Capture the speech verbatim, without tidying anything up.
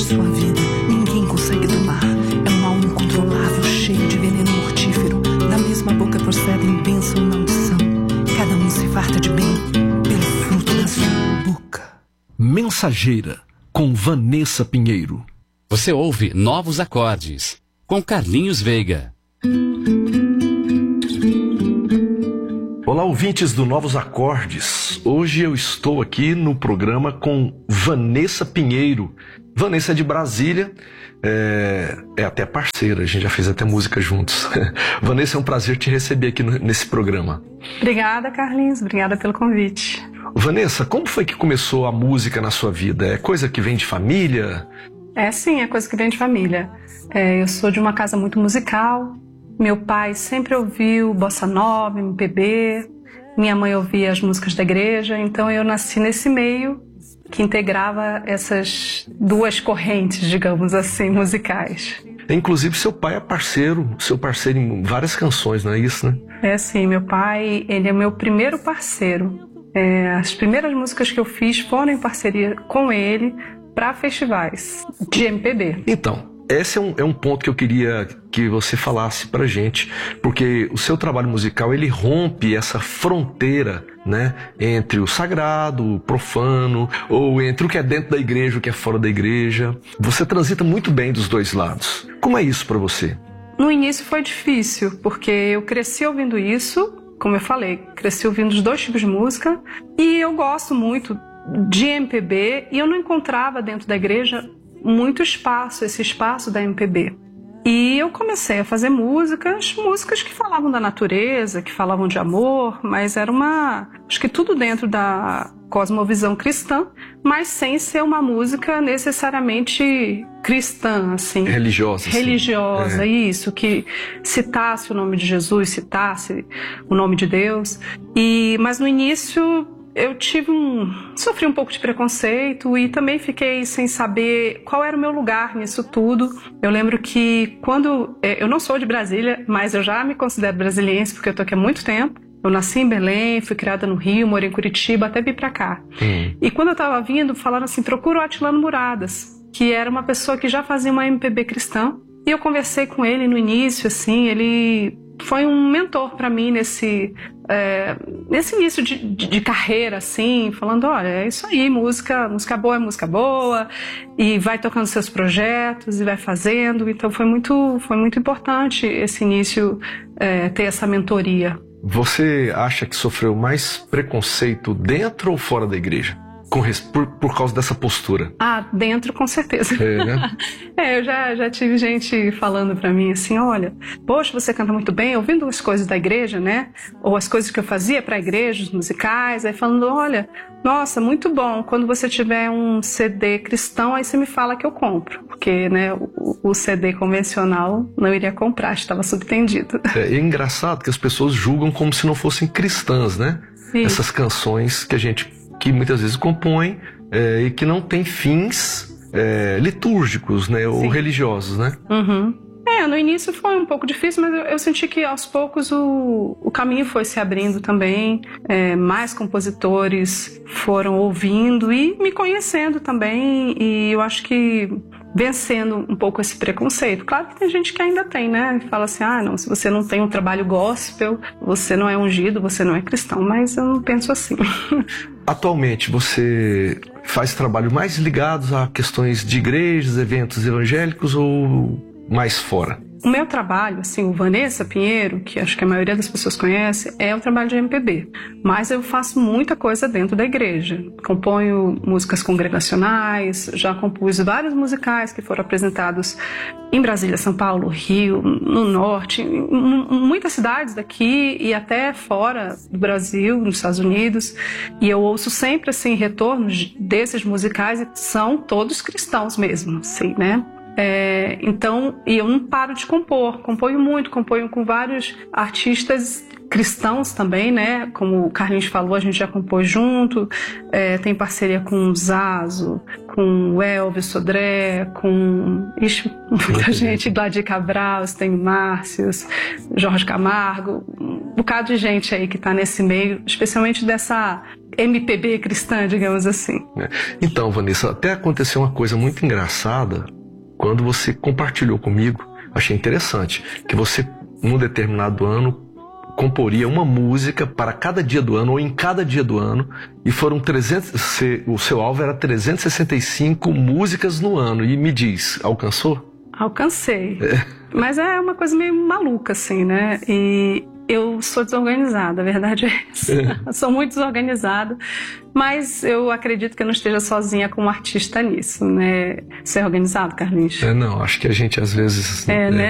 sua vida, ninguém consegue domar. É um mal incontrolável, cheio de veneno mortífero. Da mesma boca procedem bênção e maldição. Cada um se farta de bem pelo fruto da sua boca. Mensageira, com Vanessa Pinheiro. Você ouve Novos Acordes, com Carlinhos Veiga. Olá, ouvintes do Novos Acordes. Hoje eu estou aqui no programa com Vanessa Pinheiro. Vanessa é de Brasília, é, é até parceira, a gente já fez até música juntos. Vanessa, é um prazer te receber aqui no, nesse programa. Obrigada, Carlinhos, obrigada pelo convite. Vanessa, como foi que começou a música na sua vida? É coisa que vem de família? É sim, é coisa que vem de família. É, eu sou de uma casa muito musical. Meu pai sempre ouviu bossa nova, M P B. Minha mãe ouvia as músicas da igreja. Então eu nasci nesse meio que integrava essas duas correntes, digamos assim, musicais. Inclusive seu pai é parceiro, seu parceiro em várias canções, não é isso, né? É sim, meu pai, ele é meu primeiro parceiro. É, as primeiras músicas que eu fiz foram em parceria com ele para festivais de M P B. Então, esse é um, é um ponto que eu queria que você falasse pra gente, porque o seu trabalho musical, ele rompe essa fronteira, né, entre o sagrado, o profano, ou entre o que é dentro da igreja e o que é fora da igreja. Você transita muito bem dos dois lados. Como é isso pra você? No início foi difícil, porque eu cresci ouvindo isso, como eu falei, cresci ouvindo os dois tipos de música, e eu gosto muito de M P B, e eu não encontrava dentro da igreja muito espaço, esse espaço da M P B. E eu comecei a fazer músicas, músicas que falavam da natureza, que falavam de amor, mas era uma, acho que tudo dentro da cosmovisão cristã, mas sem ser uma música necessariamente cristã, assim. Religiosa. Religiosa, assim. É. Isso, que citasse o nome de Jesus, citasse o nome de Deus. E, mas no início eu tive um, sofri um pouco de preconceito e também fiquei sem saber qual era o meu lugar nisso tudo. Eu lembro que quando, eu não sou de Brasília, mas eu já me considero brasiliense porque eu tô aqui há muito tempo. Eu nasci em Belém, fui criada no Rio, morei em Curitiba, até vim pra cá. Hum. E quando eu tava vindo, falaram assim, procura o Atilano Muradas, que era uma pessoa que já fazia uma M P B cristã. E eu conversei com ele no início, assim, ele foi um mentor para mim nesse, é, nesse início de, de, de carreira, assim, falando, olha, é isso aí, música, música boa é música boa, e vai tocando seus projetos, e vai fazendo. Então foi muito, foi muito importante esse início, é, ter essa mentoria. Você acha que sofreu mais preconceito dentro ou fora da igreja? Com, por, por causa dessa postura? Ah, dentro com certeza. É, né? é, eu já, já tive gente falando pra mim assim, olha, poxa, você canta muito bem, ouvindo as coisas da igreja, né? Ou as coisas que eu fazia pra igreja, os musicais, aí falando, olha, nossa, muito bom, quando você tiver um C D cristão, aí você me fala que eu compro. Porque, né, o, o C D convencional não iria comprar, estava subtendido. É, é engraçado que as pessoas julgam como se não fossem cristãs, né? Sim. Essas canções que a gente... que muitas vezes compõem é, e que não tem fins é, litúrgicos, né, ou religiosos, né? Uhum. É, no início foi um pouco difícil, mas eu, eu senti que aos poucos o, o caminho foi se abrindo também, é, mais compositores foram ouvindo e me conhecendo também, e eu acho que vencendo um pouco esse preconceito. Claro que tem gente que ainda tem, né? Fala assim, ah, não, se você não tem um trabalho gospel, você não é ungido, você não é cristão, mas eu não penso assim. Atualmente, você faz trabalho mais ligados a questões de igrejas, eventos evangélicos ou mais fora? O meu trabalho, assim, o Vanessa Pinheiro, que acho que a maioria das pessoas conhece, é o trabalho de M P B. Mas eu faço muita coisa dentro da igreja. Componho músicas congregacionais, já compus vários musicais que foram apresentados em Brasília, São Paulo, Rio, no Norte, em muitas cidades daqui e até fora do Brasil, nos Estados Unidos. E eu ouço sempre, assim, retornos desses musicais e são todos cristãos mesmo, assim, né? É, então, e eu não paro de compor, componho muito, componho com vários artistas cristãos também, né? Como o Carlinhos falou, a gente já compôs junto, é, tem parceria com o Zazo, com o Elvis Sodré, com ixi, muita gente, Gladys Cabral, tem Márcios, Jorge Camargo, um bocado de gente aí que está nesse meio, especialmente dessa M P B cristã, digamos assim. Então, Vanessa, até aconteceu uma coisa muito engraçada quando você compartilhou comigo. Achei interessante que você, num determinado ano, comporia uma música para cada dia do ano ou em cada dia do ano, e foram trezentos, o seu alvo era trezentas e sessenta e cinco músicas no ano. E me diz, alcançou? Alcancei. É. Mas é uma coisa meio maluca, assim, né? E eu sou desorganizada, a verdade é essa. É. Sou muito desorganizada, mas eu acredito que eu não esteja sozinha como artista nisso, né? Você é organizado, Carlinhos? É, não, acho que a gente às vezes... É, né?